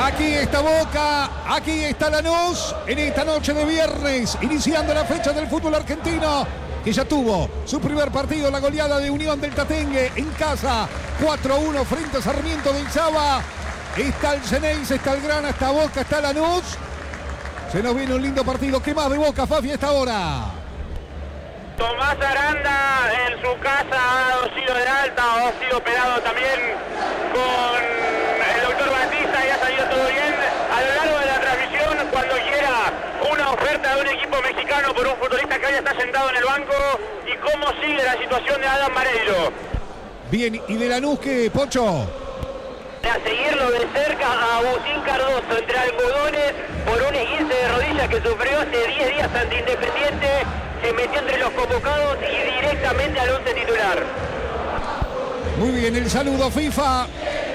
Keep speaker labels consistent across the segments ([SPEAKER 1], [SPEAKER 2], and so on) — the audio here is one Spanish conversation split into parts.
[SPEAKER 1] Aquí está Boca, aquí está Lanús, en esta noche de viernes, iniciando la fecha del fútbol argentino, que ya tuvo su primer partido, la goleada de Unión del Tatengue en casa, 4-1 frente a Sarmiento del Saba. Está el Ceneice, está el Grana, está Boca, está Lanús. Se nos viene un lindo partido. ¿Qué más de Boca, Fafi, a esta hora?
[SPEAKER 2] Tomás Aranda en su casa ha sido de alta, ha sido operado también con el doctor Batista y ha salido todo bien. A lo largo de la transmisión, cuando quiera una oferta de un equipo mexicano por un futbolista que ya está sentado en el banco, y cómo sigue la situación de Adam Mareiro.
[SPEAKER 1] Bien, ¿y de Lanús qué, Pocho?
[SPEAKER 2] A seguirlo de cerca a Agustín Cardoso entre algodones por un esguince de rodillas que sufrió hace 10 días ante Independiente. Se metió entre los convocados y directamente al 11 titular.
[SPEAKER 1] Muy bien, el saludo FIFA.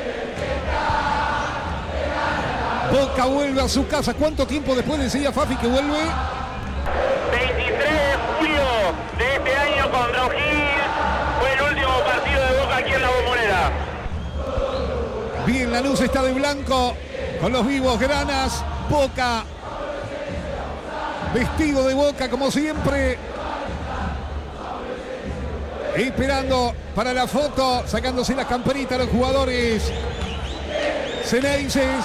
[SPEAKER 1] Boca vuelve a su casa. ¿Cuánto tiempo después decía Fafi que vuelve?
[SPEAKER 2] 23 de julio de este año contra O'Higgins. Fue el último partido de Boca aquí en la Bombonera.
[SPEAKER 1] Bien, Lanús está de blanco con los vivos granas. Boca vestido de Boca como siempre. Esperando para la foto, sacándose las camperitas los jugadores ceneices.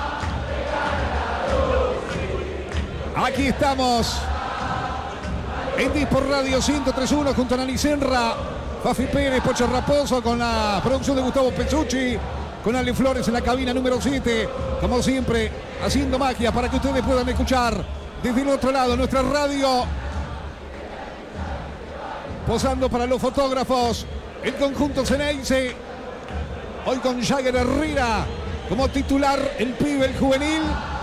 [SPEAKER 1] Aquí estamos en Dispor Radio 103.1 junto a Nani Senra, Fafi Pérez, Pocho Raposo, con la producción de Gustavo Pezzucci, con Ale Flores en la cabina número 7, como siempre, haciendo magia para que ustedes puedan escuchar desde el otro lado nuestra radio. Posando para los fotógrafos, el conjunto ceneice, hoy con Jagger Herrera como titular, el pibe, el juvenil.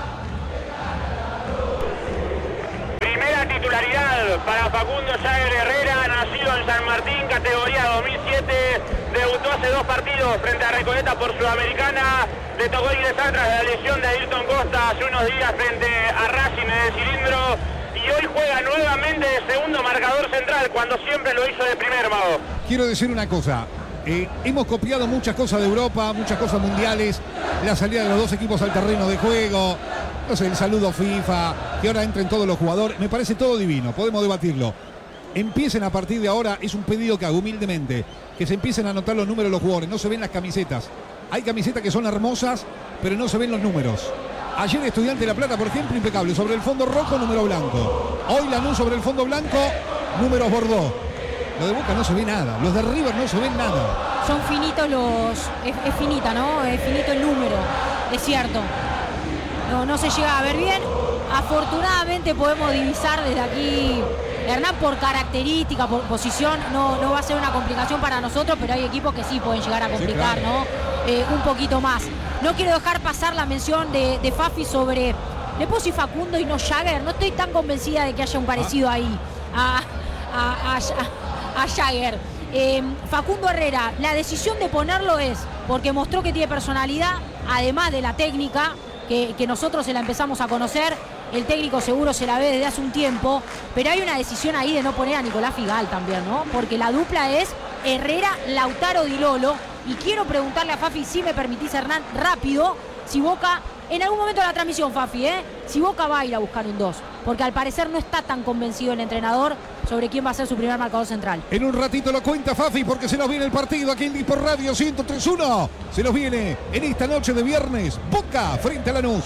[SPEAKER 2] Primera titularidad para Facundo Jagger Herrera, nacido en San Martín, categoría 2007, debutó hace 2 partidos frente a Recoleta por Sudamericana, le tocó ingresar tras la lesión de Ayrton Costa hace unos días frente a Racing en el cilindro, y hoy juega nuevamente de segundo marcador central, cuando siempre lo hizo de primer, Mago.
[SPEAKER 1] Quiero decir una cosa, hemos copiado muchas cosas de Europa, muchas cosas mundiales, la salida de los 2 equipos al terreno de juego, no sé, el saludo FIFA, que ahora entren todos los jugadores, me parece todo divino, podemos debatirlo. Empiecen a partir de ahora, es un pedido que hago humildemente, que se empiecen a anotar los números de los jugadores, no se ven las camisetas. Hay camisetas que son hermosas, pero no se ven los números. Ayer Estudiante de La Plata, por ejemplo, impecable, sobre el fondo rojo, número blanco. Hoy Lanús sobre el fondo blanco, números Bordeaux. Lo de Boca no se ve nada, los de River no se ven nada.
[SPEAKER 3] Son finitos es finita, ¿no? Es finito el número, es cierto. No se llega a ver bien. Afortunadamente podemos divisar desde aquí, Hernán, por característica, por posición, no va a ser una complicación para nosotros, pero hay equipos que sí pueden llegar a complicar, sí, claro, ¿no? Un poquito más. No quiero dejar pasar la mención de Fafi sobre, le puse Facundo y no Jagger. No estoy tan convencida de que haya un parecido ahí a Jagger. Facundo Herrera, la decisión de ponerlo es porque mostró que tiene personalidad, además de la técnica, que nosotros se la empezamos a conocer. El técnico seguro se la ve desde hace un tiempo, pero hay una decisión ahí de no poner a Nicolás Figal también, ¿no? Porque la dupla es Herrera, Lautaro, Di Lolo. Y quiero preguntarle a Fafi, si me permitís, Hernán, rápido, si Boca, en algún momento de la transmisión, Fafi, si Boca va a ir a buscar un 2, porque al parecer no está tan convencido el entrenador sobre quién va a ser su primer marcador central.
[SPEAKER 1] En un ratito lo cuenta Fafi, porque se nos viene el partido aquí en Dispor Radio 103.1. Se nos viene en esta noche de viernes, Boca frente a Lanús.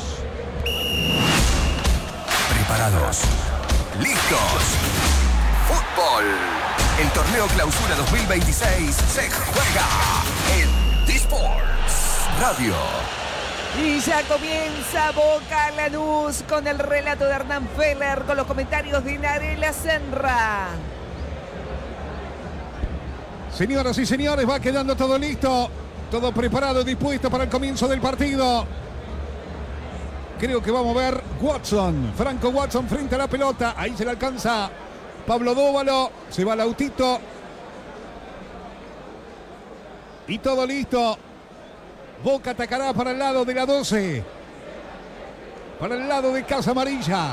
[SPEAKER 4] Preparados, listos, fútbol. El torneo Clausura 2026 se juega en Disports Radio.
[SPEAKER 5] Y ya comienza Boca Lanús con el relato de Hernán Feller, con los comentarios de Narela Senra.
[SPEAKER 1] Señoras y señores, va quedando todo listo, todo preparado, dispuesto para el comienzo del partido. Creo que vamos a ver Watson, Franco Watson frente a la pelota. Ahí se le alcanza Pablo Dóvalo, se va Lautito. Y todo listo. Boca atacará para el lado de la 12. Para el lado de Casa Amarilla.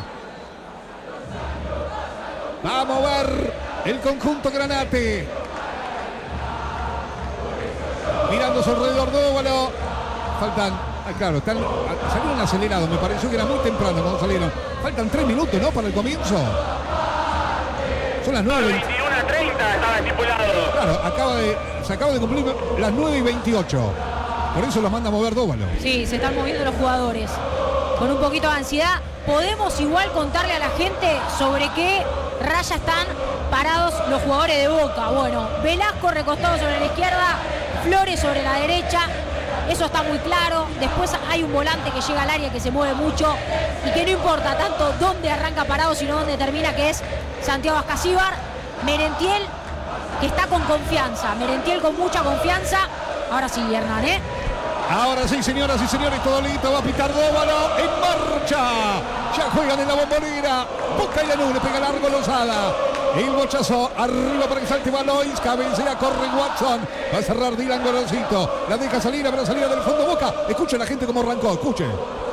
[SPEAKER 1] Vamos a ver el conjunto Granate. Mirando su alrededor Dóvalo. Faltan Claro, salieron acelerados, me pareció que era muy temprano cuando salieron. Faltan 3 minutos, ¿no? Para el comienzo. Son las 9.
[SPEAKER 2] 21:30 estaba estipulado.
[SPEAKER 1] Claro, se acaba de cumplir las 9:28. Por eso los manda a mover Dóvalo.
[SPEAKER 3] Sí, se están moviendo los jugadores. Con un poquito de ansiedad. Podemos igual contarle a la gente sobre qué raya están parados los jugadores de Boca. Bueno, Velasco recostado sobre la izquierda, Flores sobre la derecha. Eso está muy claro. Después hay un volante que llega al área, que se mueve mucho y que no importa tanto dónde arranca parado, sino dónde termina, que es Santiago Ascasíbar. Merentiel, que está con confianza. Merentiel con mucha confianza. Ahora sí, Hernán, ¿eh?
[SPEAKER 1] Ahora sí, señoras y señores, todo listo. Va a pitar Dóvalo. En marcha. Ya juegan en la Bombonera. Boca y Lanús. Le pega largo Lozada. El bochazo arriba para que salte Valois. Cabecea, corre Watson. Va a cerrar Dylan Gorosito. La deja salir, habrá salida del fondo Boca. Escuchen la gente cómo arrancó. Escuchen.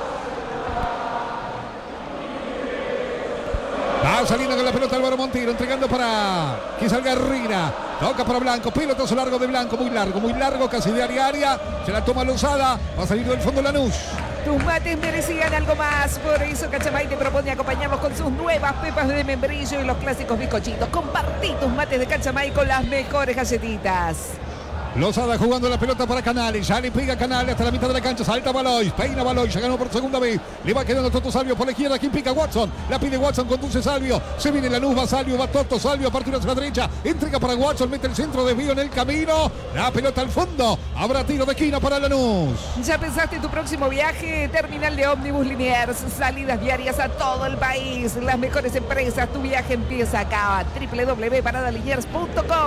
[SPEAKER 1] Va saliendo con la pelota Álvaro Montero, entregando para que salga Herrera. Toca para Blanco, pelotazo largo de Blanco, muy largo, casi de área a área. Se la toma Lozada, va a salir del fondo Lanús.
[SPEAKER 5] Tus mates merecían algo más, por eso Cachamay te propone acompañarnos con sus nuevas pepas de membrillo y los clásicos bizcochitos. Compartí tus mates de Cachamay con las mejores galletitas.
[SPEAKER 1] Lozada jugando la pelota para Canales, ya le pega Canales hasta la mitad de la cancha, salta Valois, peina Valois, ya ganó por segunda vez, le va quedando Toto Salvio por la izquierda, quien pica Watson, la pide Watson, conduce Salvio, se viene Lanús, va Salvio, va Toto, Salvio, apertura hacia la derecha, entrega para Watson, mete el centro, desvío en el camino, la pelota al fondo, habrá tiro de esquina para Lanús.
[SPEAKER 5] ¿Ya pensaste en tu próximo viaje? Terminal de Ómnibus Liniers, salidas diarias a todo el país, las mejores empresas, tu viaje empieza acá, www.paradaliniers.com.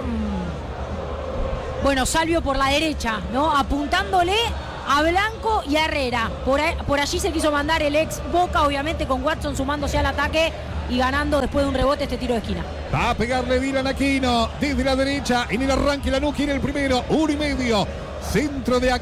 [SPEAKER 3] Bueno, Salvio por la derecha, ¿no? Apuntándole a Blanco y a Herrera. Por allí se quiso mandar el ex Boca, obviamente con Watson sumándose al ataque y ganando después de un rebote este tiro de esquina.
[SPEAKER 1] Va a pegarle Dylan Aquino desde la derecha. En el arranque Lanús quiere el primero. 1,5. Centro de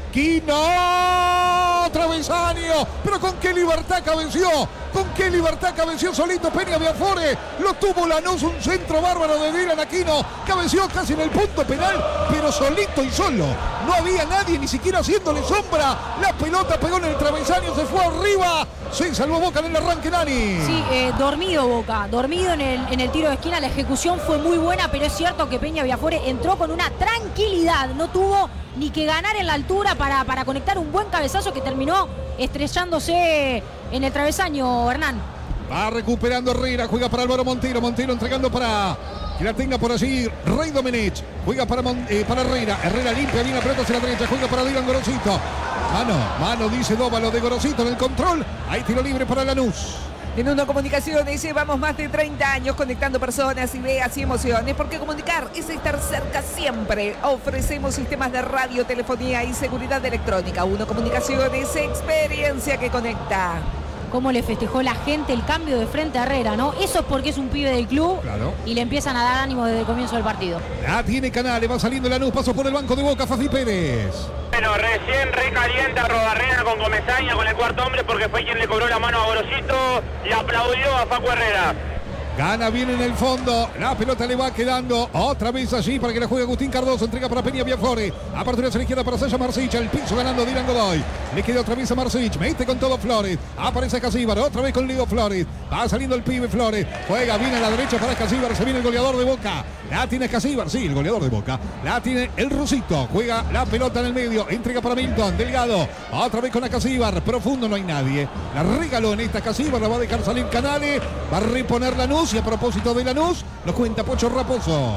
[SPEAKER 1] Aquino. Travesaño. Pero con qué libertad cabeció. Con qué libertad cabeció solito Peña Biafore. Lo tuvo Lanús. Un centro bárbaro de Dylan Aquino. Cabeció casi en el punto penal. Pero solito y solo. No había nadie ni siquiera haciéndole sombra. La pelota pegó en el travesaño. Se fue arriba. Se salvó Boca en el arranque, Nani.
[SPEAKER 3] Sí, dormido Boca. Dormido en el tiro de esquina. La ejecución fue muy buena. Pero es cierto que Peña Biafore entró con una tranquilidad. No tuvo ni que ganar en la altura para conectar un buen cabezazo que terminó estrellándose en el travesaño, Hernán.
[SPEAKER 1] Va recuperando Herrera, juega para Álvaro Montero, Montero entregando para que la tenga por allí Rey Domenech, juega para Herrera, Herrera limpia bien la pelota hacia la derecha, juega para Dylan Gorosito, mano dice Dóvalo de Gorosito en el control, hay tiro libre para Lanús.
[SPEAKER 5] En Uno Comunicaciones llevamos más de 30 años conectando personas, ideas y emociones, porque comunicar es estar cerca siempre. Ofrecemos sistemas de radio, telefonía y seguridad electrónica. Uno Comunicaciones, experiencia que conecta.
[SPEAKER 3] Cómo le festejó la gente el cambio de frente a Herrera, ¿no? Eso es porque es un pibe del club, claro. Y le empiezan a dar ánimo desde el comienzo del partido.
[SPEAKER 1] Ya tiene Canales, va saliendo Lanús, paso por el banco de Boca, Fafi Pérez.
[SPEAKER 2] Bueno, recién recalienta Robarrena con Comesaña, con el cuarto hombre, porque fue quien le cobró la mano a Gorosito y aplaudió a Facu Herrera.
[SPEAKER 1] Gana bien en el fondo, la pelota le va quedando otra vez allí para que la juegue Agustín Cardoso, entrega para Peña Biafore, apertura hacia la izquierda para Sasha Marsic, el piso ganando Dylan Godoy, le queda otra vez a Marsic, mete con todo Flores, aparece Casíbar, otra vez con Leo Flores, va saliendo el pibe Flores, juega bien a la derecha para Casíbar, se viene el goleador de Boca, la tiene Casíbar, sí, el goleador de Boca, la tiene el rusito, juega la pelota en el medio, entrega para Milton, Delgado, otra vez con la Casíbar, profundo no hay nadie, la regaló en esta Casíbar, la va a dejar salir Canales, va a reponer Lanús. Y a propósito de Lanús, lo cuenta Pocho Raposo.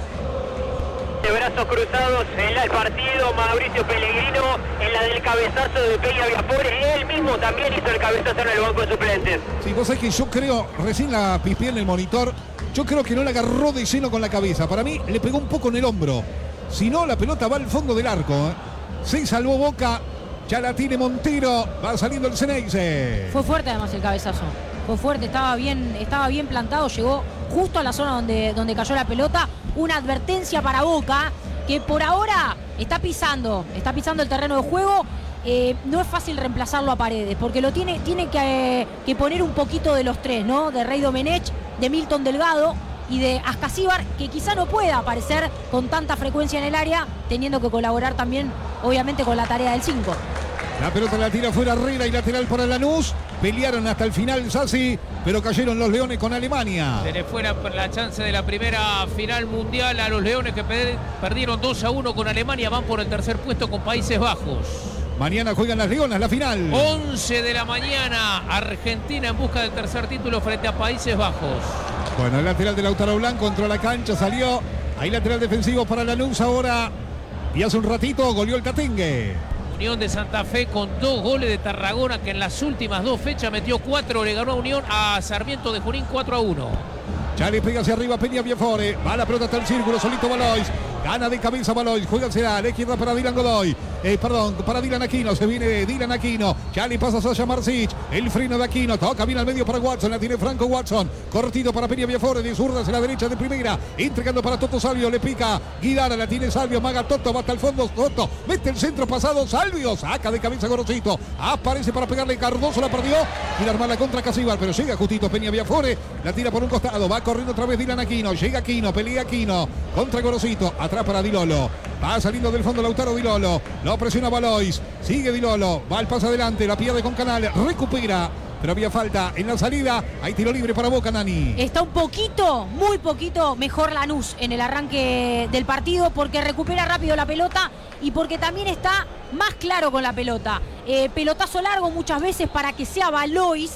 [SPEAKER 2] De brazos cruzados en el partido, Mauricio Pellegrino en la del cabezazo de Peña Biafore. Él mismo también hizo el cabezazo en el banco de suplentes.
[SPEAKER 1] Sí, vos sabés que yo creo, recién la pispié en el monitor, yo creo que no la agarró de lleno con la cabeza. Para mí le pegó un poco en el hombro. Si no, la pelota va al fondo del arco. Se salvó Boca, ya la tiene Montero, va saliendo el Ceneice.
[SPEAKER 3] Fue fuerte además el cabezazo. Fue fuerte, estaba bien plantado, llegó justo a la zona donde cayó la pelota. Una advertencia para Boca, que por ahora está pisando el terreno de juego. No es fácil reemplazarlo a Paredes, porque lo tiene que poner un poquito de los tres, ¿no? De Rey Domenech, de Milton Delgado y de Ascasíbar, que quizá no pueda aparecer con tanta frecuencia en el área, teniendo que colaborar también, obviamente, con la tarea del 5.
[SPEAKER 1] La pelota la tira fuera Herrera y lateral para Lanús. Pelearon hasta el final Sassi, pero cayeron los Leones con Alemania.
[SPEAKER 6] Se le fuera la chance de la primera final mundial a los Leones, que perdieron 2-1 con Alemania. Van por el tercer puesto con Países Bajos.
[SPEAKER 1] Mañana juegan las Leonas la final.
[SPEAKER 6] 11 de la mañana, Argentina en busca del tercer título frente a Países Bajos.
[SPEAKER 1] Bueno, el lateral de Lautaro Blanco entró a la cancha, salió. Hay lateral defensivo para Lanús ahora. Y hace un ratito goleó el Tatengue.
[SPEAKER 6] Unión de Santa Fe con 2 goles de Tarragona, que en las últimas 2 fechas metió 4. Le ganó a Unión a Sarmiento de Junín 4-1.
[SPEAKER 1] Ya le pega hacia arriba Peña Biafore. Va la pelota hasta el círculo, solito Valois. Gana de cabeza Valois. Juégasela a la izquierda para Dylan Godoy. Para Dylan Aquino. Se viene Dylan Aquino. Ya le pasa a Sasha Marsic. El freno de Aquino. Toca bien al medio para Watson. La tiene Franco Watson. Cortito para Peña Biafore. De zurda hacia la derecha de primera. Entregando para Toto Salvio. Le pica Guidara. La tiene Salvio. Maga Toto. Va hasta el fondo. Toto. Mete el centro pasado. Salvio. Saca de cabeza Gorosito. Aparece para pegarle. Cardoso la perdió. Quiere armar la contra Casíbar. Pero llega justito Peña Biafore. La tira por un costado. Va corriendo otra vez Dylan Aquino. Llega Aquino. Pelea Aquino. Contra Gorosito. Atrás para Dilolo. Va saliendo del fondo Lautaro Dilolo. Lo presiona Valois. Sigue Dilolo. Va al paso adelante. La pierde con Canales. Recupera. Pero había falta en la salida. Hay tiro libre para Boca, Nani.
[SPEAKER 3] Está un poquito, muy poquito mejor Lanús en el arranque del partido, porque recupera rápido la pelota y porque también está más claro con la pelota. Pelotazo largo muchas veces para que sea Valois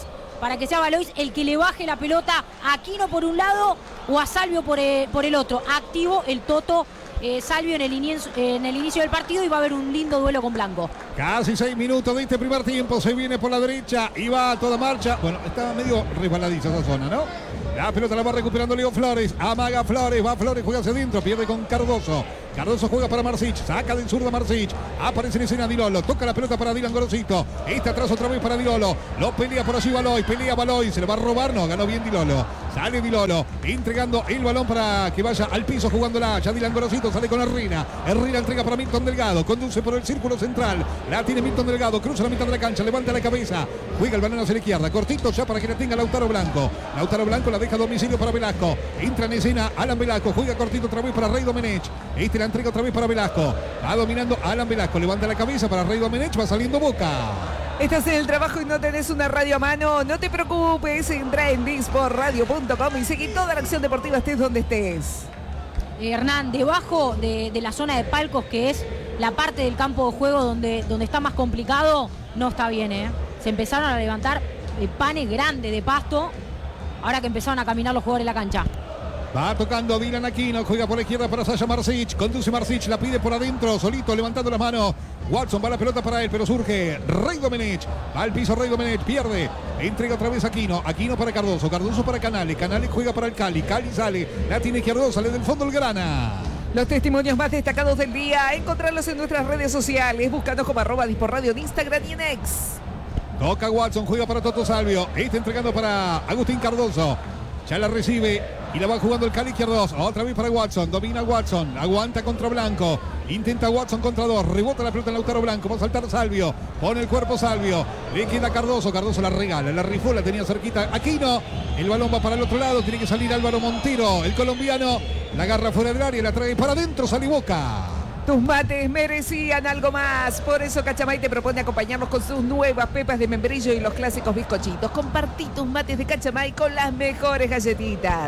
[SPEAKER 3] el que le baje la pelota a Aquino por un lado o a Salvio por el otro. Activo el Toto Salvio en el inicio del partido, y va a haber un lindo duelo con Blanco.
[SPEAKER 1] Casi 6 minutos de este primer tiempo. Se viene por la derecha y va a toda marcha. Bueno, estaba medio resbaladiza esa zona, ¿no? La pelota la va recuperando Leo Flores. Amaga Flores. Va Flores, juega hacia adentro. Pierde con Cardoso. Cardoso juega para Marsic. Saca del zurdo Marsic. Aparece en escena Dilolo. Toca la pelota para Dylan Gorosito. Está atrás otra vez para Dilolo. Lo pelea por allí Valois. Pelea Valois. Se le va a robar. No, ganó bien Dilolo. Sale Dilolo. Entregando el balón para que vaya al piso jugándola. Ya Dylan Gorosito sale con Herrera. Herrera entrega para Milton Delgado. Conduce por el círculo central. La tiene Milton Delgado. Cruza la mitad de la cancha. Levanta la cabeza. Juega el balón hacia la izquierda. Cortito ya para que la tenga Lautaro Blanco. Lautaro Blanco la deja a domicilio para Velasco. Entra en escena Alan Velasco. Juega cortito otra vez para Rey Domenech. La entrega otra vez para Velasco. Va dominando Alan Velasco. Levanta la cabeza para Rey Domenech. Va saliendo Boca.
[SPEAKER 5] Estás en el trabajo y no tenés una radio a mano. No te preocupes. Entra en disportradio.com y sigue toda la acción deportiva, estés donde estés.
[SPEAKER 3] Hernán, debajo de la zona de palcos, que es la parte del campo de juego donde está más complicado, no está bien, ¿eh? Se empezaron a levantar panes grandes de pasto ahora que empezaron a caminar los jugadores en la cancha.
[SPEAKER 1] Va tocando Dylan Aquino, juega por la izquierda para Sasha Marsic, conduce Marsic, la pide por adentro, solito levantando las manos. Watson va la pelota para él, pero surge Rey Domenech. Va al piso Rey Domenech, pierde. Entrega otra vez Aquino. Aquino para Cardoso. Cardoso para Canales. Canales juega para el Cali. Cali sale. La tiene Izquierdo, sale del fondo el Grana.
[SPEAKER 5] Los testimonios más destacados del día, encontrarlos en nuestras redes sociales. Búscanos como @disporradio en Instagram y en X.
[SPEAKER 1] Toca Watson, juega para Toto Salvio. Está entregando para Agustín Cardoso. Ya la recibe y la va jugando el Cali Izquierdos. Otra vez para Watson. Domina Watson. Aguanta contra Blanco. Intenta Watson contra 2. Rebota la pelota en Lautaro Blanco. Va a saltar Salvio. Pone el cuerpo Salvio. Le queda Cardoso. Cardoso la regala. La rifó. La tenía cerquita. Aquino. El balón va para el otro lado. Tiene que salir Álvaro Montero. El colombiano. La agarra fuera del área. La trae para adentro. Sale Boca.
[SPEAKER 5] Tus mates merecían algo más. Por eso Cachamay te propone acompañarnos con sus nuevas pepas de membrillo y los clásicos bizcochitos. Compartí tus mates de Cachamay con las mejores galletitas.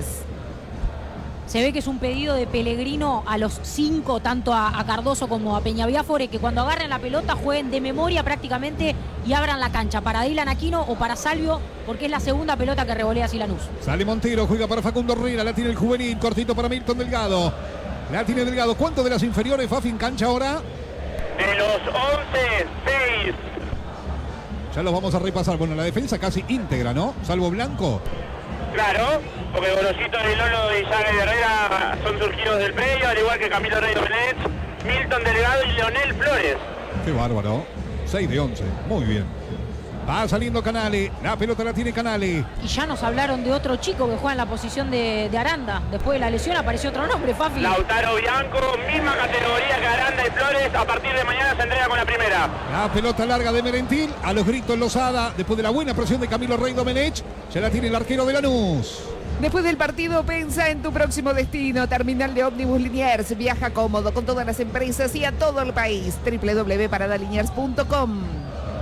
[SPEAKER 3] Se ve que es un pedido de Pellegrino a los 5, tanto a Cardoso como a Peñaviafore, que cuando agarren la pelota jueguen de memoria prácticamente y abran la cancha para Dylan Aquino o para Salvio, porque es la segunda pelota que revolea Lanús.
[SPEAKER 1] Sale Montero, juega para Facundo Herrera, la tiene el juvenil, cortito para Milton Delgado. La tiene Delgado. ¿Cuántos de las inferiores Fafi en cancha ahora?
[SPEAKER 2] De los 11, 6.
[SPEAKER 1] Ya los vamos a repasar. Bueno, la defensa casi íntegra, ¿no? Salvo Blanco.
[SPEAKER 2] Claro, porque Gorosito, Dilolo y Jagger Herrera son surgidos del predio, al igual que Camilo Rey Domenech, Milton Delgado y Leonel Flores.
[SPEAKER 1] Qué bárbaro. 6 de 11. Muy bien. Va saliendo Canales. La pelota la tiene Canales.
[SPEAKER 3] Y ya nos hablaron de otro chico que juega en la posición de Aranda. Después de la lesión apareció otro nombre, Fafi.
[SPEAKER 2] Lautaro Bianco, misma categoría que Aranda y Flores. A partir de mañana se entrega con la primera.
[SPEAKER 1] La pelota larga de Merentiel. A los gritos Lozada. Después de la buena presión de Camilo Rey Domenech. Ya la tiene el arquero de Lanús.
[SPEAKER 5] Después del partido, pensa en tu próximo destino. Terminal de ómnibus Liniers. Viaja cómodo con todas las empresas y a todo el país. www.paradaliniers.com.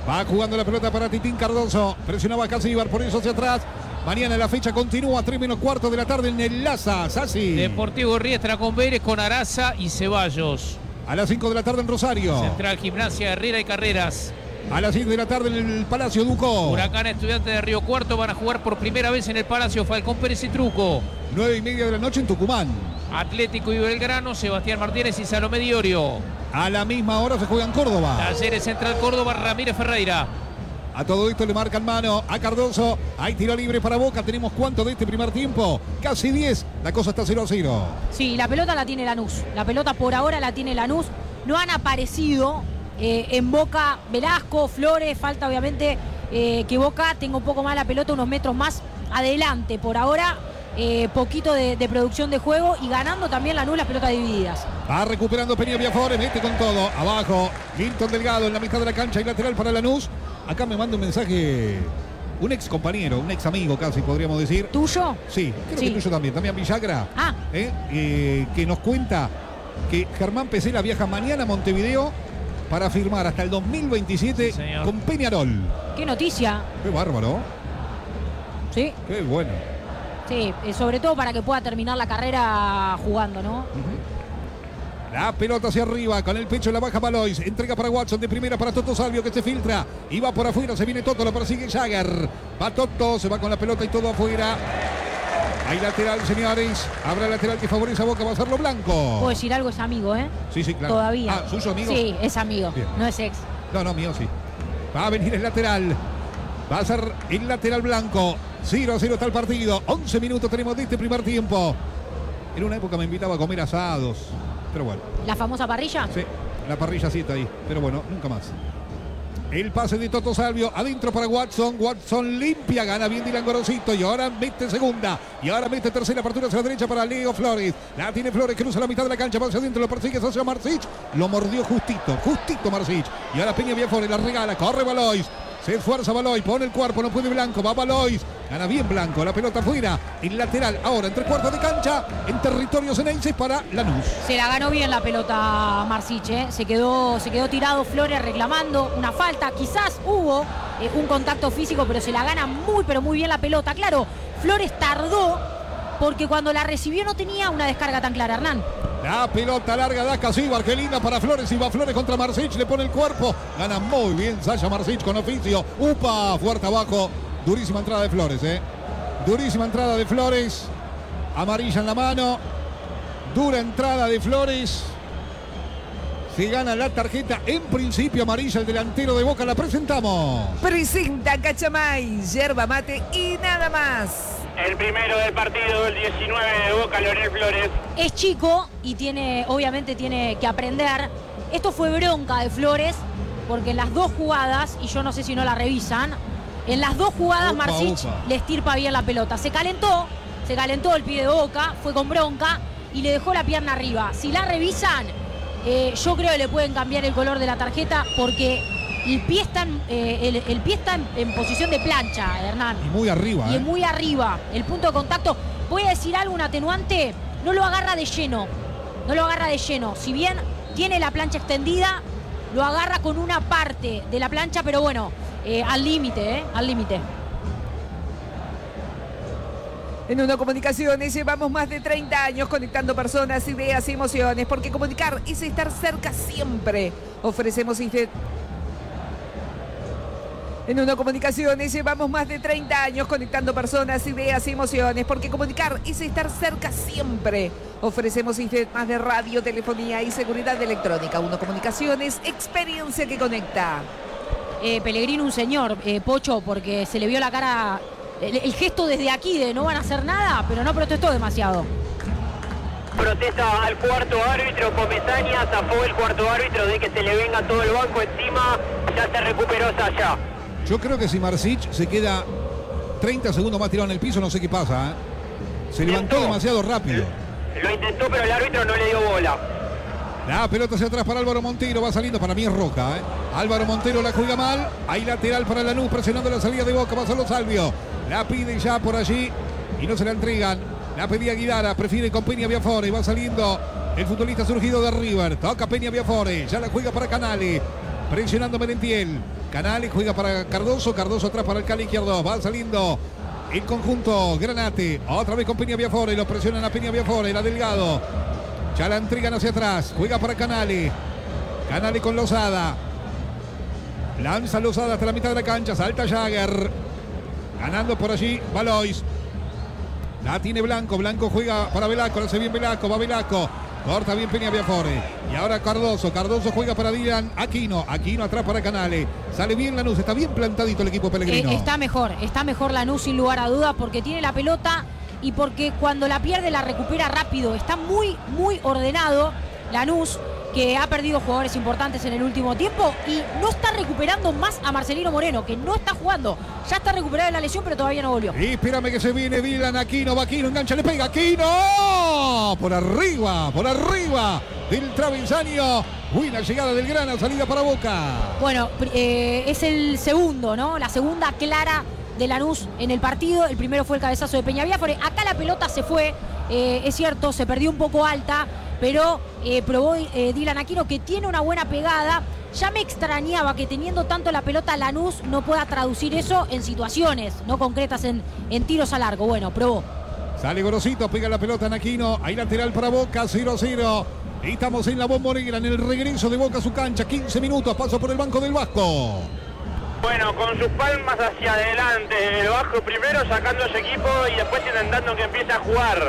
[SPEAKER 1] Va jugando la pelota para Titín Cardoso. Presionaba Casíbar, por eso hacia atrás. Mañana la fecha continúa, 3:15 de la tarde en el Laza, Sassi.
[SPEAKER 6] Deportivo Riestra con Vélez, con Araza y Ceballos.
[SPEAKER 1] A las 5 de la tarde en Rosario.
[SPEAKER 6] Central Gimnasia, Herrera y Carreras.
[SPEAKER 1] A las 6 de la tarde en el Palacio Ducó.
[SPEAKER 6] Huracán Estudiantes de Río Cuarto van a jugar por primera vez en el Palacio Falcón Pérez y Truco.
[SPEAKER 1] 9:30 de la noche en Tucumán.
[SPEAKER 6] Atlético y Belgrano, Sebastián Martínez y Salomé Diorio.
[SPEAKER 1] A la misma hora se juega en Córdoba.
[SPEAKER 6] Talleres Central Córdoba, Ramírez Ferreira.
[SPEAKER 1] A todo esto le marcan mano a Cardoso. Hay tiro libre para Boca. Tenemos cuánto de este primer tiempo. Casi 10. La cosa está 0-0.
[SPEAKER 3] Sí, la pelota la tiene Lanús. La pelota por ahora la tiene Lanús. No han aparecido en Boca Velasco, Flores. Falta obviamente que Boca tenga un poco más la pelota, unos metros más adelante. Por ahora, poquito de producción de juego y ganando también Lanús las pelotas divididas.
[SPEAKER 1] Va recuperando Peña Biafore. Mete con todo. Abajo. Milton Delgado en la mitad de la cancha y lateral para Lanús. Acá me manda un mensaje un ex compañero, un ex amigo casi podríamos decir.
[SPEAKER 3] ¿Tuyo?
[SPEAKER 1] Sí, creo
[SPEAKER 3] Sí.
[SPEAKER 1] que tuyo también. También Villagra.
[SPEAKER 3] Ah.
[SPEAKER 1] Que nos cuenta que Germán Pesela viaja mañana a Montevideo para firmar hasta el 2027
[SPEAKER 6] Sí, señor.
[SPEAKER 1] con Peñarol.
[SPEAKER 3] Qué noticia.
[SPEAKER 1] Qué bárbaro.
[SPEAKER 3] Sí,
[SPEAKER 1] Qué bueno.
[SPEAKER 3] sí, sobre todo para que pueda terminar la carrera jugando, ¿no?
[SPEAKER 1] La pelota hacia arriba, con el pecho la baja Valois. Entrega para Watson, de primera para Toto Salvio, que se filtra. Y va por afuera, se viene Toto, lo persigue Jagger. Va Toto, se va con la pelota y todo afuera. Hay lateral, señores. Habrá lateral que favorece a Boca, va a ser lo blanco.
[SPEAKER 3] Puedo decir algo, es amigo, ¿eh?
[SPEAKER 1] Sí, sí, claro.
[SPEAKER 3] Todavía.
[SPEAKER 1] Ah, ¿suyo amigo?
[SPEAKER 3] Sí, es amigo,
[SPEAKER 1] Bien.
[SPEAKER 3] no es ex.
[SPEAKER 1] No, mío sí. Va a venir el lateral. Va a ser el lateral blanco. 0-0 está el partido. 11 minutos tenemos de este primer tiempo. En una época me invitaba a comer asados. Pero bueno.
[SPEAKER 3] ¿La famosa parrilla?
[SPEAKER 1] Sí, la parrilla sí está ahí. Pero bueno, nunca más. El pase de Toto Salvio. Adentro para Watson. Watson limpia. Gana bien Dylan Gorosito. Y ahora mete segunda. Y ahora mete tercera. Apertura hacia la derecha para Leo Flores. La tiene Flores. Cruza la mitad de la cancha. Va hacia adentro. Lo persigue hacia Marsic. Lo mordió justito. Justito Marsic. Y ahora Peña Biafore la regala. Corre Valois. Se esfuerza Valois. Pone el cuerpo. No puede Blanco. Va Valois. Gana bien Blanco. La pelota afuera. El lateral. Ahora entre cuartos de cancha. En territorio ceneice para Lanús.
[SPEAKER 3] Se la ganó bien la pelota Marsic, ¿eh? Se quedó tirado Flores reclamando una falta. Quizás hubo un contacto físico, pero se la gana muy, pero muy bien la pelota. Claro, Flores tardó porque cuando la recibió no tenía una descarga tan clara, Hernán.
[SPEAKER 1] La pelota larga da Casíbar, qué linda para Flores. Y va Flores contra Marsic, le pone el cuerpo. Gana muy bien Sasha Marsic con oficio. Upa, fuerte abajo. Durísima entrada de Flores, Durísima entrada de Flores. Amarilla en la mano. Dura entrada de Flores. Se gana la tarjeta, en principio amarilla, el delantero de Boca. La presentamos.
[SPEAKER 5] Presenta Cachamay, yerba mate y nada más.
[SPEAKER 2] El primero del partido, el 19 de Boca, Leonel Flores.
[SPEAKER 3] Es chico y obviamente tiene que aprender. Esto fue bronca de Flores, porque en las dos jugadas, y yo no sé si no la revisan, en las dos jugadas
[SPEAKER 1] Upa,
[SPEAKER 3] Marsic
[SPEAKER 1] upa.
[SPEAKER 3] le estirpa bien la pelota. Se calentó el pie de Boca, fue con bronca y le dejó la pierna arriba. Si la revisan, yo creo que le pueden cambiar el color de la tarjeta porque el pie está en posición de plancha, Hernán.
[SPEAKER 1] Y muy arriba,
[SPEAKER 3] Y muy arriba, el punto de contacto. Voy a decir algo, un atenuante, no lo agarra de lleno. No lo agarra de lleno. Si bien tiene la plancha extendida, lo agarra con una parte de la plancha, pero bueno, al límite, al límite.
[SPEAKER 5] En Uno Comunicaciones llevamos más de 30 años conectando personas, ideas y emociones, porque comunicar es estar cerca siempre. Ofrecemos En Uno Comunicaciones llevamos más de 30 años conectando personas, ideas y emociones, porque comunicar es estar cerca siempre. Ofrecemos sistemas de radio, telefonía y seguridad electrónica. Uno Comunicaciones, experiencia que conecta.
[SPEAKER 3] Pellegrino, un señor, Pocho, porque se le vio la cara, el gesto desde aquí de no van a hacer nada, pero no protestó demasiado.
[SPEAKER 2] Protesta al cuarto árbitro, Comesaña, zafó el cuarto árbitro de que se le venga todo el banco encima, ya se recuperó Sasha.
[SPEAKER 1] Yo creo que si Marsic se queda 30 segundos más tirado en el piso, no sé qué pasa, Se levantó demasiado rápido.
[SPEAKER 2] Lo intentó, pero el árbitro no le dio bola.
[SPEAKER 1] La pelota hacia atrás para Álvaro Montero, va saliendo, para mí es roja, Álvaro Montero la juega mal, hay lateral para Lanús, presionando la salida de Boca, va a Solo Salvio, la pide ya por allí y no se la entregan, la pedía Guidara, prefiere con Peña Biafore, va saliendo el futbolista surgido de River, toca Peña Biafore, ya la juega para Canale, Presionando Merentiel. Canales juega para Cardoso. Cardoso atrás para el Cali izquierdo. Va saliendo el conjunto Granate. Otra vez con Peña Biafore. Lo presionan a Peña Biafore. La Delgado. Ya la entregan hacia atrás. Juega para Canales. Canales con Lozada. Lanza Lozada hasta la mitad de la cancha. Salta Jagger. Ganando por allí Valois. La tiene Blanco. Blanco juega para Velasco. Lo hace bien Velasco. Va Velasco. Corta bien Peña Biafore. Y ahora Cardoso. Cardoso juega para Dylan Aquino. Aquino atrás para Canales. Sale bien Lanús. Está bien plantadito el equipo pellegrino.
[SPEAKER 3] Está mejor Lanús sin lugar a duda porque tiene la pelota y porque cuando la pierde la recupera rápido. Está muy ordenado Lanús, que ha perdido jugadores importantes en el último tiempo y no está recuperando más a Marcelino Moreno, que no está jugando. Ya está recuperado de la lesión, pero todavía no volvió.
[SPEAKER 1] Y espérame que se viene Dylan Aquino. Va Aquino, engancha, le pega Aquino. Por arriba del travesaño. Buena llegada del Grana, salida para Boca.
[SPEAKER 3] Bueno, es el segundo, ¿no? La segunda clara de Lanús en el partido. El primero fue el cabezazo de Peña Biafore. Acá la pelota se fue, es cierto, se perdió un poco alta, pero probó Dylan Aquino, que tiene una buena pegada. Ya me extrañaba que teniendo tanto la pelota Lanús no pueda traducir eso en situaciones no concretas, en tiros a largo. Bueno, probó.
[SPEAKER 1] Sale Gorosito, pega la pelota en Aquino. Hay lateral para Boca, 0-0. Estamos en la Bombonera, en el regreso de Boca a su cancha. 15 minutos, paso por el banco del Vasco.
[SPEAKER 2] Bueno, con sus palmas hacia adelante, el Vasco primero sacando ese equipo y después intentando que empiece a jugar.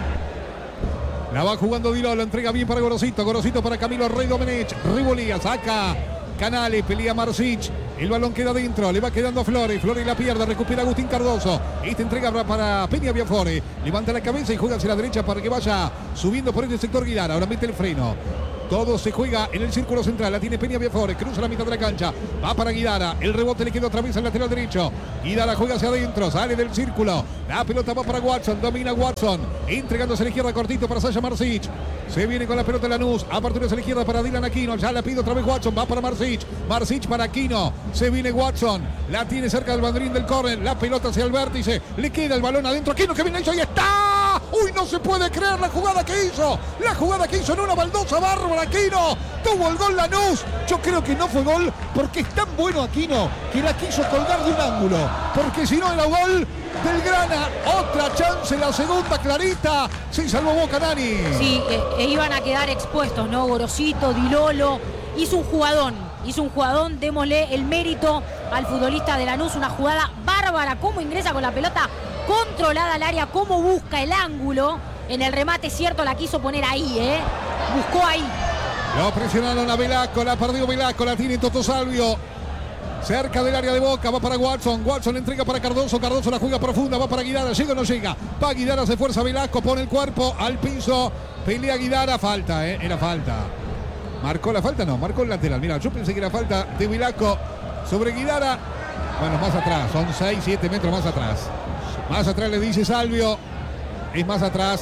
[SPEAKER 1] La va jugando Dilo, lo entrega bien para Gorosito. Gorosito para Camilo Rey Domenech. Ribolía, saca Canales, pelea Marsic. El balón queda dentro, le va quedando a Flores. Flores la pierde, recupera Agustín Cardoso. Esta entrega para Peña Biafore. Levanta la cabeza y juega hacia la derecha para que vaya subiendo por este sector Guidara. Ahora mete el freno. Todo se juega en el círculo central. La tiene Peña Biafore. Cruza la mitad de la cancha. Va para Guidara. El rebote le queda otra vez al lateral derecho. Guidara juega hacia adentro. Sale del círculo. La pelota va para Watson. Domina Watson. Entregándose a la izquierda cortito para Sasha Marsic. Se viene con la pelota Lanús. Apertura hacia la izquierda para Dylan Aquino. Ya la pide otra vez Watson. Va para Marsic. Marsic para Aquino. Se viene Watson. La tiene cerca del banderín del córner. La pelota hacia el vértice. Le queda el balón adentro. Aquino que viene. Ahí está. Uy, no se puede creer la jugada que hizo. La jugada que hizo en una baldosa bárbara Aquino. Tuvo el gol Lanús. Yo creo que no fue gol porque es tan bueno Aquino que la quiso colgar de un ángulo. Porque si no era gol del Grana. Otra chance, la segunda clarita. Se salvó Boca, Nani.
[SPEAKER 3] Sí, iban a quedar expuestos, ¿no? Gorosito, Dilolo. Hizo un jugadón, démosle el mérito al futbolista de Lanús. Una jugada bárbara. Cómo ingresa con la pelota controlada al área, cómo busca el ángulo. En el remate, cierto, la quiso poner ahí, buscó ahí.
[SPEAKER 1] Lo presionaron a Velasco, la perdió Velasco, la tiene Toto Salvio. Cerca del área de Boca, va para Watson. Watson entrega para Cardoso. Cardoso la juega profunda, va para Guidara. ¿Llega o no llega? Va Guidara, se fuerza Velasco, pone el cuerpo al piso. Pelea Guidara, falta, era falta. ¿Marcó la falta? No, marcó el lateral. Mira, yo pensé que era falta de Velasco sobre Guidara. Bueno, más atrás, son 6-7 metros más atrás. Más atrás le dice Salvio. Es más atrás,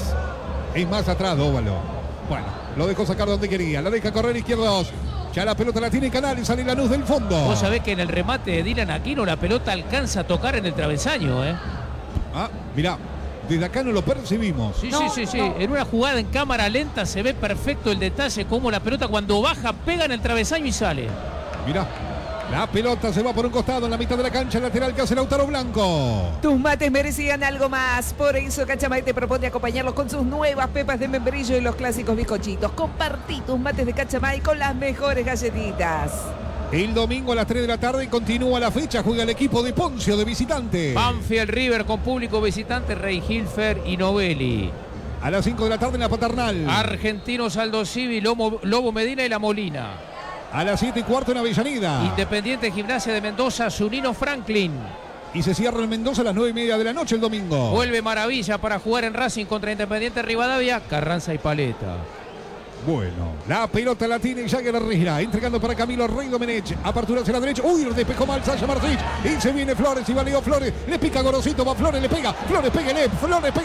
[SPEAKER 1] Dóvalo. Bueno, lo dejó sacar donde quería. La deja correr izquierdos. Ya la pelota la tiene Canales, sale Lanús del fondo.
[SPEAKER 6] Vos sabés que en el remate de Dylan Aquino la pelota alcanza a tocar en el travesaño,
[SPEAKER 1] Ah, mirá, desde acá no lo percibimos.
[SPEAKER 6] Sí. En una jugada en cámara lenta se ve perfecto el detalle, cómo la pelota cuando baja pega en el travesaño y sale.
[SPEAKER 1] Mirá. La pelota se va por un costado en la mitad de la cancha, lateral que hace Lautaro Blanco.
[SPEAKER 5] Tus mates merecían algo más. Por eso Cachamay te propone acompañarlos con sus nuevas pepas de membrillo y los clásicos bizcochitos. Compartí tus mates de Cachamay con las mejores galletitas.
[SPEAKER 1] El domingo a las 3 de la tarde continúa la fecha. Juega el equipo de Poncio de visitante.
[SPEAKER 6] Banfield River con público visitante, Rey Hilfer y Novelli.
[SPEAKER 1] A las 5 de la tarde en la Paternal.
[SPEAKER 6] Argentinos Aldo Civi, Lobo Medina y La Molina.
[SPEAKER 1] A las 7:15 en Avellaneda.
[SPEAKER 6] Independiente Gimnasia de Mendoza, Zunino Franklin.
[SPEAKER 1] Y se cierra el Mendoza a las 9:30 de la noche el domingo.
[SPEAKER 6] Vuelve Maravilla para jugar en Racing contra Independiente Rivadavia, Carranza y Paleta.
[SPEAKER 1] Bueno, la pelota la tiene Jagger Herrera, entregando para Camilo Rey Domenech. Apertura hacia la derecha. Uy, despejó mal Sasha Marsic. Y se viene Flores y valió Flores. Le pica Gorosito, va Flores, le pega. Flores, péguele, Flores.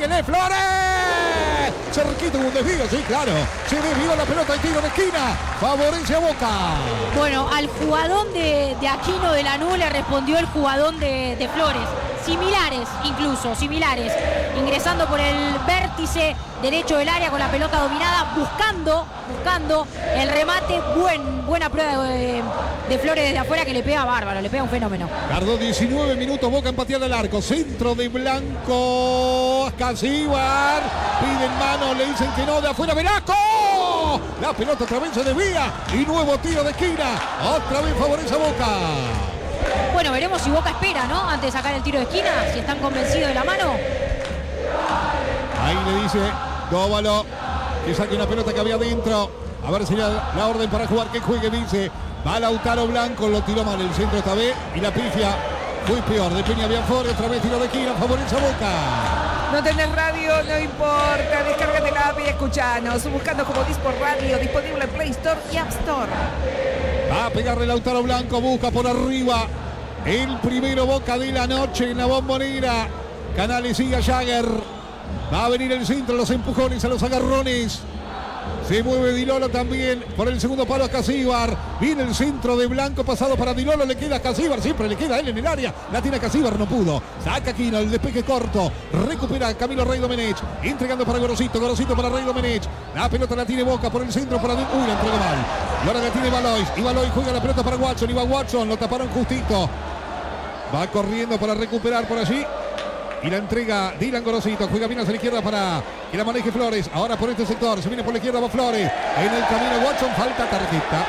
[SPEAKER 1] Cerquito, un desvío, sí, claro. Se desvió la pelota y tiro de esquina. Favorece a Boca.
[SPEAKER 3] Bueno, al jugadón de Aquino de Lanús le respondió el jugadón de Flores. similares, ingresando por el vértice derecho del área con la pelota dominada, buscando el remate. Buena prueba de Flores desde afuera, que le pega bárbaro, le pega un fenómeno.
[SPEAKER 1] Tardó 19 minutos Boca en patear al arco. Centro de Blanco. Casíbar. Piden mano, le dicen que no. De afuera Velasco. La pelota otra vez se desvía. Y nuevo tiro de esquina. Otra vez favorece a Boca.
[SPEAKER 3] Bueno, veremos si Boca espera, ¿no? Antes de sacar el tiro de esquina, si están convencidos de la mano.
[SPEAKER 1] Ahí le dice Dóvalo que saque una pelota que había adentro. A ver si la orden para jugar, que juegue, dice. Va Lautaro Blanco, lo tiró mal el centro esta vez. Y la pifia fue peor. De Peña Bianfore, otra vez tiro de esquina, favorece a Boca.
[SPEAKER 5] No tenés radio, no importa. Descárgate la app y escuchanos. Buscando como Disport Radio, disponible en Play Store y App Store.
[SPEAKER 1] Va a pegarle Lautaro Blanco, busca por arriba. El primero Boca de la noche en la Bombonera. Canales sigue a Jagger. Va a venir el centro, los empujones a los agarrones. Se mueve Di Lolo también por el segundo palo a Casíbar. Viene el centro de Blanco pasado para Di Lolo. Le queda a Casíbar, siempre le queda a él en el área. La tiene Casíbar, no pudo. Saca Aquino, el despeje corto. Recupera Camilo Rey Domenech. Entregando para Gorosito para Rey Domenech. La pelota la tiene Boca por el centro para... Uy, la entregó mal. Y ahora la tiene Valois. Y Valois juega la pelota para Watson. Y va Watson, lo taparon justito. Va corriendo para recuperar por allí. Y la entrega Dylan Gorosito. Juega bien hacia la izquierda para que la maneje Flores. Ahora por este sector. Se viene por la izquierda, va Flores. En el camino Watson. Falta y tarjeta.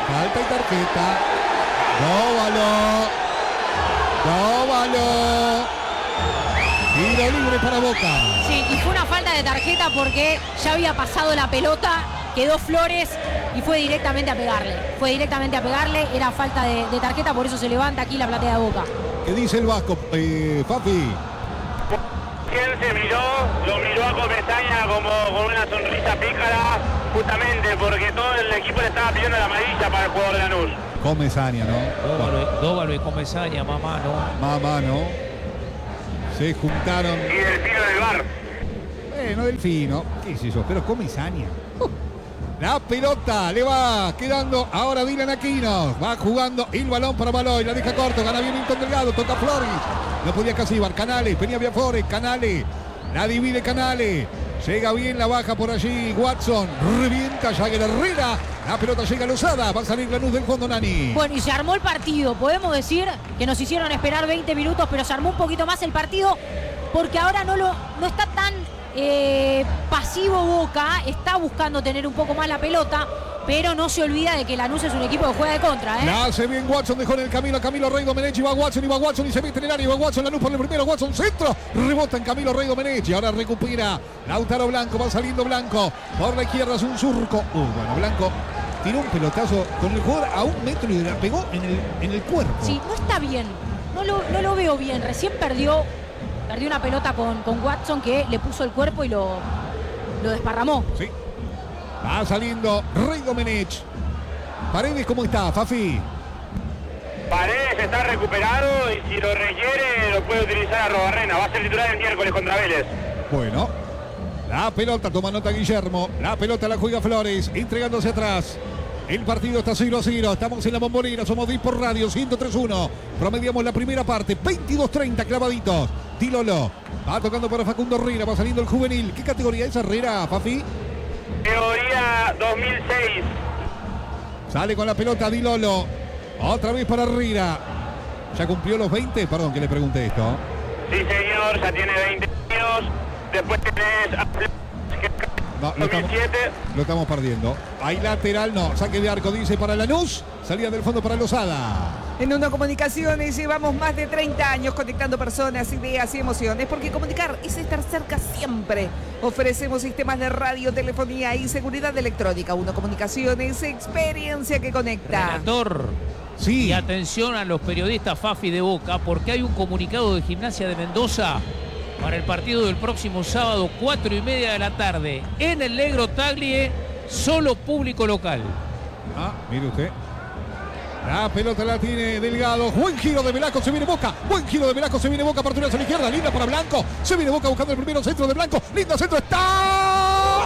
[SPEAKER 1] Dóvalo. Tiro libre para Boca.
[SPEAKER 3] Sí, y fue una falta de tarjeta porque ya había pasado la pelota. Quedó Flores y fue directamente a pegarle. Era falta de tarjeta, por eso se levanta aquí la platea de Boca.
[SPEAKER 1] ¿Qué dice el vasco, Papi?
[SPEAKER 2] ¿Quién se miró? Lo miró a Comesaña como con una sonrisa pícara, justamente porque todo el equipo le estaba pidiendo la amarilla para el jugador de Lanús.
[SPEAKER 1] Comesaña, ¿no?
[SPEAKER 6] Dóvalo y Comesaña, mamá, ¿no?
[SPEAKER 1] Se juntaron.
[SPEAKER 2] Y Delfino del bar.
[SPEAKER 1] No Delfino, qué sé yo, pero Comesaña. La pelota le va quedando ahora Dylan Aquino. Va jugando el balón para Valois. La deja corto. Gana bien Milton Delgado. Toca Flores. No podía Casíbar. Canales. Peña Bianfore. Canales. La divide Canales. Llega bien, la baja por allí Watson. Revienta Jagger Herrera. La pelota llega a Lozada. Va a salir Lanús del fondo, Nani.
[SPEAKER 3] Bueno, y se armó el partido. Podemos decir que nos hicieron esperar 20 minutos, pero se armó un poquito más el partido porque ahora no está tan... pasivo Boca, está buscando tener un poco más la pelota, pero no se olvida de que Lanús es un equipo que juega de contra.
[SPEAKER 1] La hace bien Watson, dejó en el camino a Camilo Rey Domenech. Y va Watson y se mete en el área. Y va Watson, Lanús por el primero. Watson centro, rebota en Camilo Rey Domenech. Y ahora recupera Lautaro Blanco. Va saliendo Blanco por la izquierda, es un surco. Bueno, Blanco tiró un pelotazo con el jugador a 1 metro y la pegó en el cuerpo.
[SPEAKER 3] Sí, no está bien, no lo veo bien. Recién perdió una pelota con Watson, que le puso el cuerpo y lo desparramó.
[SPEAKER 1] Sí. Va saliendo Rey Domenech. Paredes, ¿cómo está, Fafi?
[SPEAKER 2] Paredes está recuperado y si lo requiere lo puede utilizar a Robarrena. Va a ser titular el miércoles contra Vélez.
[SPEAKER 1] Bueno. La pelota, toma nota Guillermo. La pelota la juega Flores, entregándose atrás. El partido está 0-0. Estamos en la Bombonera. Somos Disport Radio 103.1. Promediamos la primera parte. 22-30 clavaditos. Di Lolo va tocando para Facundo Herrera. Va saliendo el juvenil. ¿Qué categoría es Herrera, Fafi?
[SPEAKER 2] Categoría 2006.
[SPEAKER 1] Sale con la pelota Di Lolo. Otra vez para Herrera. ¿Ya cumplió los 20? Perdón que le pregunté esto.
[SPEAKER 2] Sí, señor. Ya tiene 20 años. Después tenés...
[SPEAKER 1] No,
[SPEAKER 2] 2007.
[SPEAKER 1] Lo estamos perdiendo. Hay lateral, no. Saque de arco, dice para Lanús. Salida del fondo para Lozada.
[SPEAKER 5] En Uno Comunicaciones llevamos más de 30 años conectando personas, ideas y emociones, porque comunicar es estar cerca siempre. Ofrecemos sistemas de radio, telefonía y seguridad electrónica. Uno Comunicaciones, experiencia que conecta.
[SPEAKER 6] Relator.
[SPEAKER 1] Sí.
[SPEAKER 6] Y atención a los periodistas Fafi de Boca, porque hay un comunicado de Gimnasia de Mendoza para el partido del próximo sábado, 4:30 de la tarde, en el Negro Taglie, solo público local.
[SPEAKER 1] Mire usted. La pelota la tiene Delgado. Buen giro de Velasco, se viene Boca. Buen giro de Velasco, se viene Boca. Apertura hacia la izquierda, linda para Blanco. Se viene Boca buscando el primero centro de Blanco. Lindo centro, está...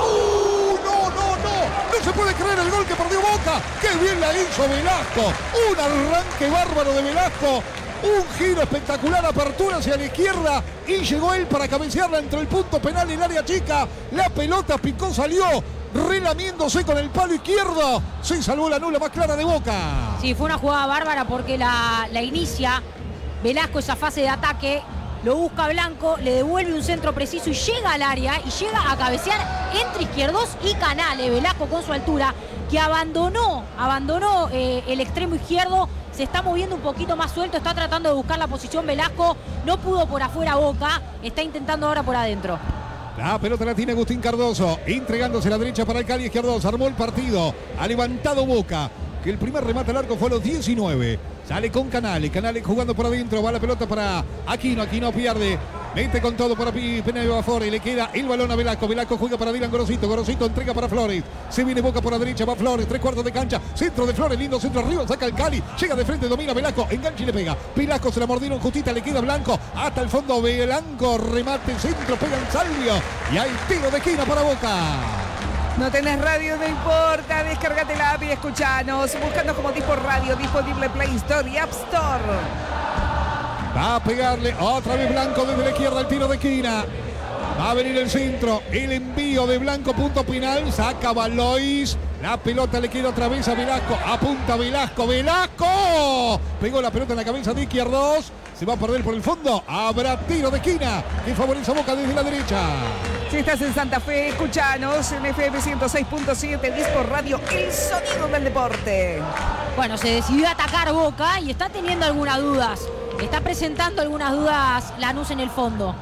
[SPEAKER 1] No se puede creer el gol que perdió Boca. ¡Qué bien la hizo Velasco! Un arranque bárbaro de Velasco. Un giro espectacular, apertura hacia la izquierda y llegó él para cabecearla entre el punto penal y el área chica. La pelota picó, salió relamiéndose con el palo izquierdo. Se salvó la nula más clara de Boca.
[SPEAKER 3] Sí, fue una jugada bárbara porque la inicia Velasco esa fase de ataque. Lo busca Blanco, le devuelve un centro preciso y llega al área y llega a cabecear entre Izquierdos y Canales. Velasco con su altura, que abandonó el extremo izquierdo, se está moviendo un poquito más suelto, está tratando de buscar la posición Velasco, no pudo por afuera Boca, está intentando ahora por adentro.
[SPEAKER 1] La pelota la tiene Agustín Cardoso, entregándose a la derecha para el Cali Izquierdos, armó el partido, ha levantado Boca, que el primer remate al arco fue a los 19. Sale con Canales jugando por adentro, va la pelota para Aquino pierde, mete con todo para Peneo Bafore, le queda el balón a Velasco juega para Dylan Gorosito entrega para Flores, se viene Boca por la derecha, va Flores, 3/4 de cancha, centro de Flores, lindo centro arriba, saca el Cali, llega de frente, domina Velasco, engancha y le pega, Velasco se la mordieron justita, le queda Blanco, hasta el fondo Blanco, remate, centro, pega en Salvio, y hay tiro de esquina para Boca.
[SPEAKER 5] No tenés radio, no importa, descárgate la app y escuchanos. Buscando como Disport Radio, disponible Play Store y App Store.
[SPEAKER 1] Va a pegarle otra vez Blanco desde la izquierda, el tiro de esquina. Va a venir el centro, el envío de Blanco, punto final, saca Valois. La pelota le queda otra vez a Velasco, apunta Velasco, pegó la pelota en la cabeza de Izquierdos, se va a perder por el fondo, habrá tiro de esquina que favorece a Boca desde la derecha.
[SPEAKER 5] Si estás en Santa Fe, escuchanos en FM 106.7, Disport Radio, el sonido del deporte.
[SPEAKER 3] Bueno, se decidió a atacar Boca y está teniendo algunas dudas, está presentando algunas dudas Lanús en el fondo.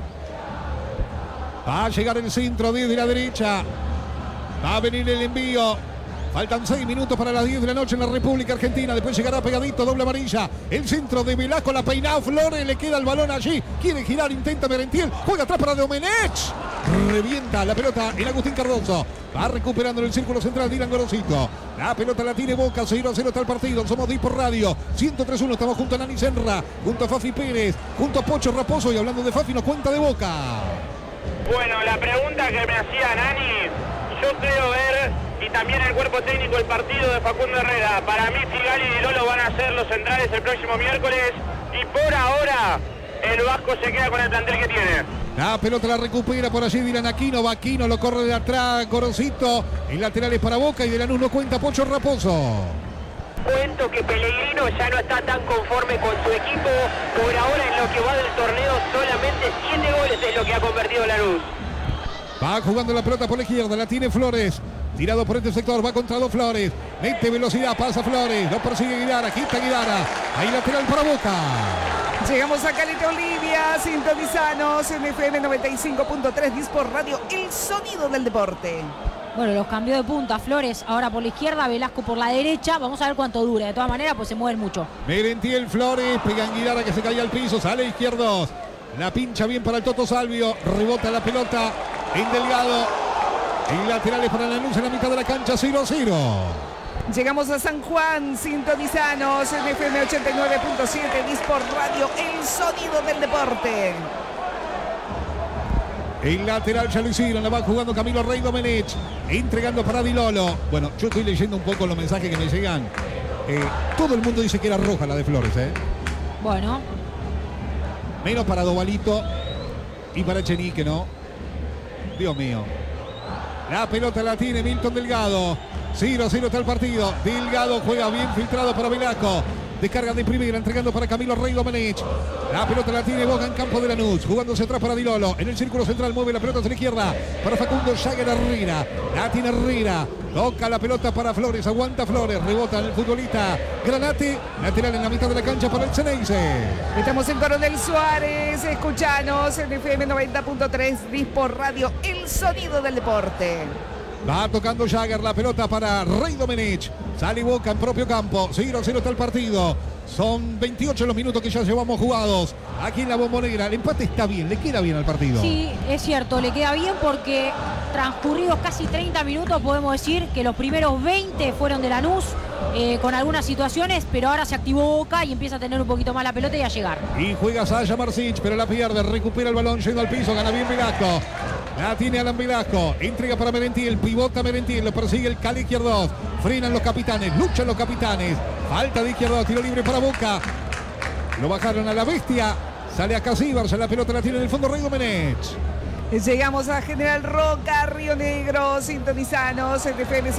[SPEAKER 1] Va a llegar el centro desde la derecha. Va a venir el envío. Faltan 6 minutos para las 10 de la noche en la República Argentina. Después llegará pegadito, doble amarilla. El centro de Velasco, la peinada Flores, le queda el balón allí. Quiere girar, intenta Merentiel. Juega atrás para Domenech. Revienta la pelota en Agustín Cardoso. Va recuperando en el círculo central Dylan Gorosito. La pelota la tiene Boca, 0-0 está el partido. Somos Disport Radio, 103.1. Estamos junto a Nani Senra, junto a Fafi Pérez, junto a Pocho Raposo. Y hablando de Fafi, nos cuenta de Boca.
[SPEAKER 2] Bueno, la pregunta que me hacía Nani, yo creo ver, y también el cuerpo técnico, el partido de Facundo Herrera. Para mí Figali y Lolo van a ser los centrales el próximo miércoles, y por ahora el Vasco se queda con el plantel que tiene.
[SPEAKER 1] La pelota la recupera por allí Dylan Aquino, Vaquino lo corre de atrás, Gorosito, el lateral es para Boca y de Lanús no cuenta Pocho Raposo.
[SPEAKER 7] Cuento que Pellegrino ya no está tan conforme con su equipo. Por ahora en lo que va del torneo solamente 7 goles es lo que ha convertido Lanús.
[SPEAKER 1] Va jugando la pelota por la izquierda, la tiene Flores. Tirado por este sector, va contra dos Flores. Mete velocidad, pasa Flores. Lo persigue Guidara, quita Guidara. Ahí lateral para Boca.
[SPEAKER 5] Llegamos a Caleta Olivia, sintonizanos en FM 95.3 Disport Radio, el sonido del deporte.
[SPEAKER 3] Bueno, los cambió de punta, Flores ahora por la izquierda, Velasco por la derecha. Vamos a ver cuánto dura. De todas maneras, pues se mueven mucho.
[SPEAKER 1] Merentiel, Flores, pegan Guidara que se cae al piso, sale Izquierdos. La pincha bien para el Toto Salvio, rebota la pelota en Delgado. Y laterales para Lanús en la mitad de la cancha, 0-0.
[SPEAKER 5] Llegamos a San Juan, sintonizanos en FM 89.7 Disport Radio, el sonido del deporte.
[SPEAKER 1] El lateral ya lo hicieron, la va jugando Camilo Rey Domenech, entregando para Di Lolo. Bueno, yo estoy leyendo un poco los mensajes que me llegan. Todo el mundo dice que era roja la de Flores,
[SPEAKER 3] Bueno.
[SPEAKER 1] Menos para Dovalito y para Echenique, ¿no? Dios mío. La pelota la tiene Milton Delgado. 0-0 está el partido. Delgado juega bien filtrado para Velasco. Descarga de primera, entregando para Camilo Rey Domenech. La pelota la tiene Boca en campo de Lanús. Jugándose atrás para Di Lolo. En el círculo central mueve la pelota hacia la izquierda. Para Facundo Jagger Herrera. La tiene Herrera. Toca la pelota para Flores. Aguanta Flores. Rebota en el futbolista Granate. Lateral en la mitad de la cancha para el Ceneice.
[SPEAKER 5] Estamos en Coronel Suárez. Escuchanos en FM 90.3 Disport Radio, el sonido del deporte.
[SPEAKER 1] Va tocando Jagger, la pelota para Rey Domenech. Sale Boca en propio campo. 0-0 está el partido. Son 28 los minutos que ya llevamos jugados aquí en la Bombonera. El empate está bien, le queda bien al partido.
[SPEAKER 3] Sí, es cierto, le queda bien porque transcurridos casi 30 minutos podemos decir que los primeros 20 fueron de Lanús con algunas situaciones, pero ahora se activó Boca y empieza a tener un poquito más la pelota y a llegar.
[SPEAKER 1] Y juega Saya Marcich, pero la pierde, recupera el balón yendo al piso, gana bien Velasco. La tiene Alan Velasco, entrega para Merentiel, pivota Merentiel, lo persigue el Cali Izquierdos. Frenan los capitanes, luchan los capitanes. Falta de Izquierdos, tiro libre para Boca. Lo bajaron a la bestia. Sale acá Sivars, la pelota la tiene en el fondo Rey Domenech.
[SPEAKER 5] Llegamos a General Roca, Río Negro, sintonizanos, FM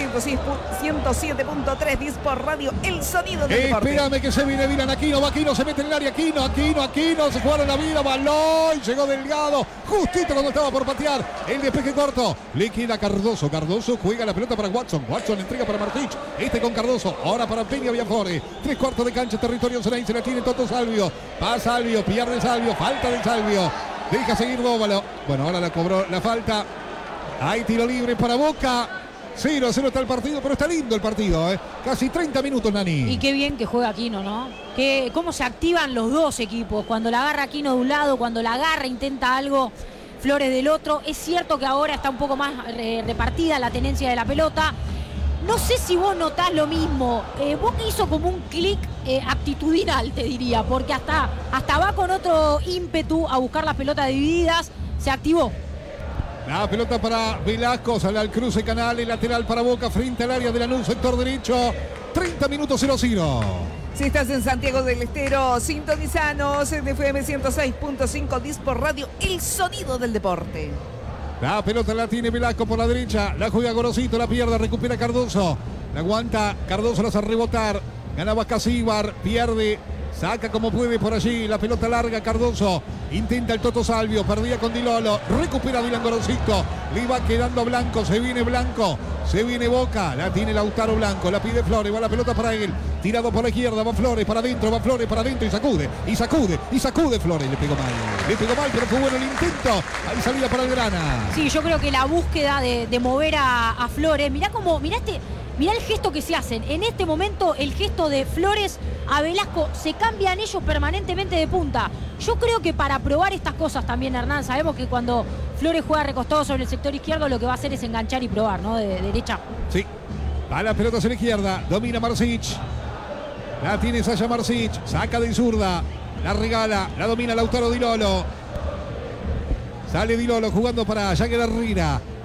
[SPEAKER 5] 107.3, Disport Radio, el sonido del deporte.
[SPEAKER 1] Espérame que se viene Dylan Aquino, Aquino se mete en el área, Aquino, se jugaron la vida, balón, llegó Delgado, justito cuando estaba por patear, el despeje corto, le queda Cardoso juega la pelota para Watson entrega para Martich, con Cardoso, ahora para Peña Viafore, 3/4 de cancha, territorio Serain, se la tiene Toto Salvio, pasa Salvio, pierde Salvio, falta de Salvio. Deja seguir Bóvalo. Bueno, ahora la cobró la falta. Hay tiro libre para Boca. 0-0 está el partido, pero está lindo el partido, ¿eh? Casi 30 minutos, Nani.
[SPEAKER 3] Y qué bien que juega Aquino, ¿no? Cómo se activan los dos equipos. Cuando la agarra Aquino de un lado, cuando la agarra, intenta algo Flores del otro. Es cierto que ahora está un poco más repartida la tenencia de la pelota. No sé si vos notás lo mismo. Boca hizo como un clic actitudinal, te diría, porque hasta va con otro ímpetu a buscar las pelotas divididas. Se activó.
[SPEAKER 1] La pelota para Velasco, sale al cruce canal, el lateral para Boca frente al área de Lanús, sector derecho. 30 minutos 0-0.
[SPEAKER 5] Si estás en Santiago del Estero, sintonizanos en FM 106.5 Disport Radio, el sonido del deporte.
[SPEAKER 1] La pelota la tiene Velasco por la derecha. La juega Gorosito, la pierde, recupera Cardoso. La aguanta, Cardoso la hace rebotar. Ganaba Casíbar, pierde. Saca como puede por allí. La pelota larga, Cardoso. Intenta el Toto Salvio, perdía con Dilolo. Recupera Dylan Gorosito. Le va quedando Blanco, se viene Blanco. Se viene Boca, la tiene Lautaro Blanco, la pide Flores, va la pelota para él. Tirado por la izquierda, va Flores para adentro y sacude Flores. Le pegó mal, pero fue bueno el intento. Ahí salida para el Grana.
[SPEAKER 3] Sí, yo creo que la búsqueda de mover a Flores, mirá el gesto que se hacen. En este momento el gesto de Flores a Velasco, se cambian ellos permanentemente de punta. Yo creo que para probar estas cosas también, Hernán, sabemos que cuando Flores juega recostado sobre el sector izquierdo, lo que va a hacer es enganchar y probar, ¿no? De derecha.
[SPEAKER 1] Sí, va la pelota hacia la izquierda, domina Marsic. La tiene Sasha Marsic, saca de zurda, la regala, la domina Lautaro Dilolo. Sale Dilolo jugando para Jagger Herrera.